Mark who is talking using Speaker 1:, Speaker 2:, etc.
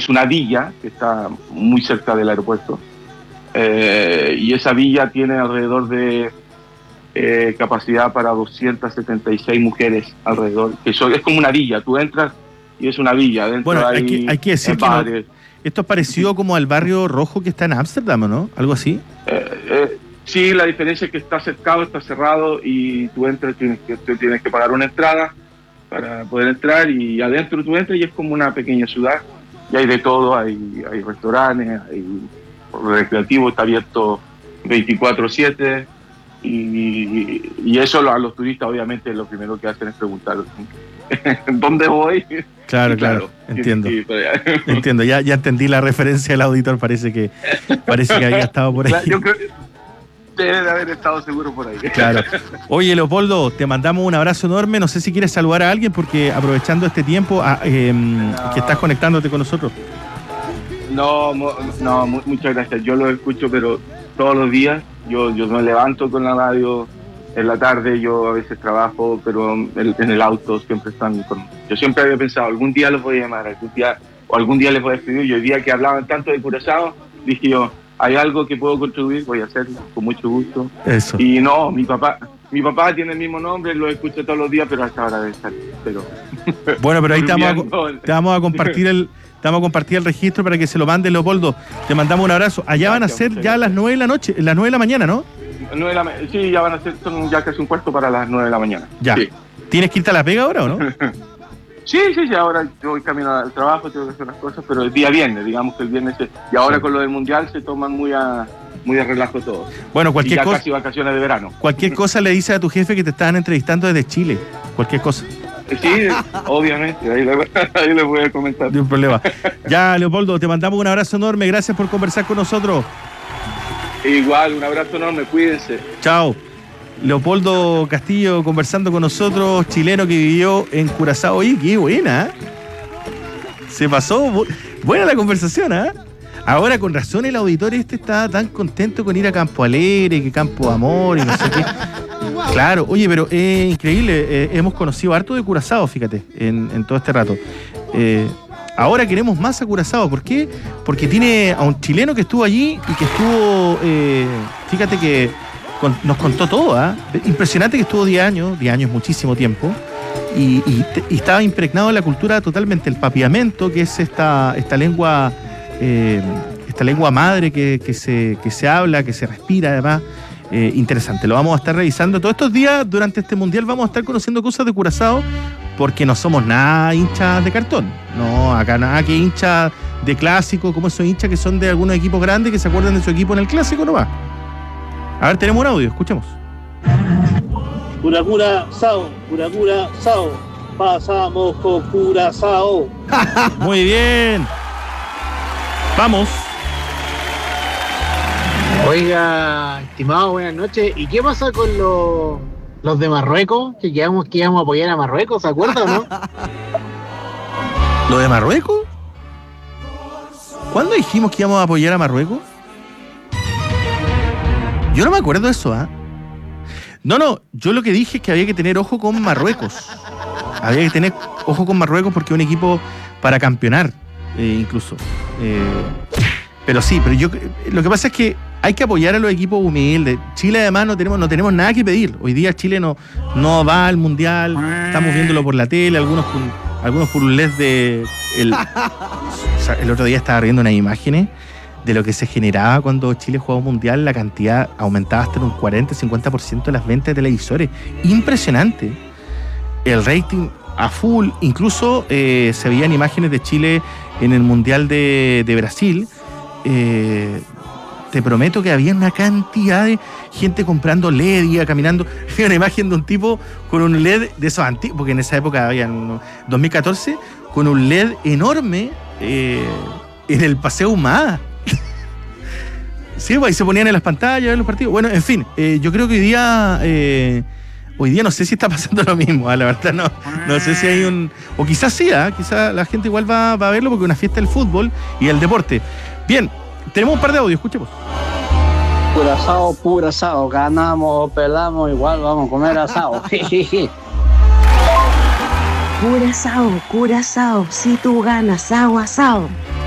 Speaker 1: es una villa que está muy cerca del aeropuerto, y esa villa tiene alrededor de capacidad para 276 mujeres alrededor, que es como una villa, tú entras y es una villa, adentro
Speaker 2: bueno, hay que decir que esto es parecido como al barrio rojo que está en Ámsterdam, ¿no? Algo así.
Speaker 1: Sí, la diferencia es que está cercado, está cerrado, y tú entras, tienes que pagar una entrada para poder entrar, y adentro tú entras y es como una pequeña ciudad, y hay de todo, hay restaurantes, hay recreativo, está abierto 24/7, y eso a los turistas obviamente lo primero que hacen es preguntar ¿dónde voy?
Speaker 2: Claro, entiendo. Entiendo, ya entendí la referencia del auditor, parece que había estado por ahí.
Speaker 1: Yo creo que debe de haber estado seguro por ahí.
Speaker 2: Claro. Oye, Leopoldo, te mandamos un abrazo enorme. No sé si quieres saludar a alguien, porque aprovechando este tiempo que estás conectándote con nosotros.
Speaker 1: No, muchas gracias. Yo lo escucho, pero todos los días. Yo me levanto con la radio en la tarde, yo a veces trabajo, pero en el auto siempre están conmigo. Yo siempre había pensado, algún día los voy a llamar, algún día les voy a escribir, y hoy día que hablaban tanto de Curazao, dije yo, hay algo que puedo contribuir, voy a hacerlo, con mucho gusto.
Speaker 2: Eso.
Speaker 1: Y no, mi papá tiene el mismo nombre, lo escucho todos los días, pero hasta ahora debe estar.
Speaker 2: Bueno, pero ahí te vamos a compartir el registro para que se lo mande, Leopoldo. Te mandamos un abrazo. Allá van a ser ya las 9 de la noche, las 9 de la mañana, ¿no?
Speaker 1: Sí, ya van a ser, son ya casi un cuarto para las 9 de la mañana.
Speaker 2: Ya. Sí. ¿Tienes que irte a la pega ahora o no?
Speaker 1: Sí, ahora yo voy camino al trabajo, tengo que hacer las cosas, pero el día viernes, digamos que el viernes, y ahora con lo del Mundial se toman muy a relajo todo.
Speaker 2: Bueno, cualquier cosa.
Speaker 1: Casi vacaciones de verano.
Speaker 2: Cualquier cosa le dice a tu jefe que te estaban entrevistando desde Chile. Cualquier cosa.
Speaker 1: Sí, obviamente, ahí le voy a comentar.
Speaker 2: No hay problema. Ya, Leopoldo, te mandamos un abrazo enorme, gracias por conversar con nosotros.
Speaker 1: Igual, un abrazo enorme, cuídense.
Speaker 2: Chao. Leopoldo Castillo conversando con nosotros, chileno que vivió en Curazao. Oye, qué buena. Se pasó. Buena la conversación, ¿eh? Ahora, con razón, el auditor está tan contento con ir a Campo Alegre, que Campo Amor y no sé qué. Claro, oye, pero es increíble. Hemos conocido harto de Curazao, fíjate, en todo este rato. Ahora queremos más a Curazao. ¿Por qué? Porque tiene a un chileno que estuvo allí y que estuvo, fíjate que nos contó todo, Impresionante que estuvo 10 años es muchísimo tiempo, y estaba impregnado en la cultura totalmente. El papiamento, que es esta lengua madre que se habla, que se respira además. Interesante, lo vamos a estar revisando todos estos días. Durante este mundial vamos a estar conociendo cosas de Curazao, porque no somos nada hinchas de cartón. No, acá nada que hinchas de clásico, como esos hinchas que son de algunos equipos grandes que se acuerdan de su equipo en el clásico, no va. A ver, tenemos un audio, escuchemos.
Speaker 3: Curazao, pasamos con Curazao.
Speaker 2: Muy bien. Vamos.
Speaker 4: Oiga, estimado, buenas noches. ¿Y qué pasa con los de Marruecos? Que íbamos a apoyar a Marruecos, ¿se acuerdan o no?
Speaker 2: ¿Lo de Marruecos? ¿Cuándo dijimos que íbamos a apoyar a Marruecos? Yo no me acuerdo de eso, No, yo lo que dije es que había que tener ojo con Marruecos. Había que tener ojo con Marruecos porque es un equipo para campeonar, incluso. Pero sí, lo que pasa es que hay que apoyar a los equipos humildes. Chile además no tenemos nada que pedir. Hoy día Chile no va al Mundial, estamos viéndolo por la tele, algunos por un LED de... O sea, el otro día estaba viendo unas imágenes de lo que se generaba cuando Chile jugaba un Mundial. La cantidad aumentaba hasta en un 40-50% de las ventas de televisores. Impresionante. El rating a full. Incluso se veían imágenes de Chile en el Mundial de Brasil. Te prometo que había una cantidad de gente comprando LED, iba caminando. Había una imagen de un tipo con un LED de esos antiguos, porque en esa época había, en 2014, con un LED enorme en el Paseo Humada. Sí, pues ahí se ponían en las pantallas, en los partidos. Bueno, en fin, yo creo que hoy día no sé si está pasando lo mismo, la verdad no sé si hay un... O quizás sí, quizás la gente igual va a verlo porque es una fiesta del fútbol y del deporte. Bien, tenemos un par de audios, escuchemos.
Speaker 5: Curazao, ganamos o perdamos, igual vamos a comer asado.
Speaker 6: Curazao, si tú ganas, asado.